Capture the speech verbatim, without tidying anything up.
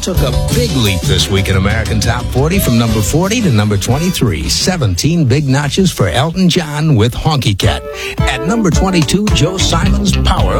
took a big leap this week in American Top forty from number forty to number twenty-three. seventeen big notches for Elton John with Honky Cat. At number twenty-two, Joe Simon's Power